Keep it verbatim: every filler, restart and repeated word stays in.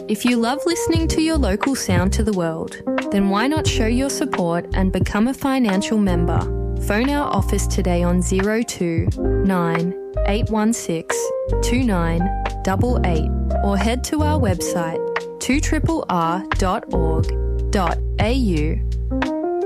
If you love listening to your local sound to the world, then why not show your support and become a financial member? Phone our office today on zero two nine eight one six two nine eight eight or head to our website two r r dot org dot a u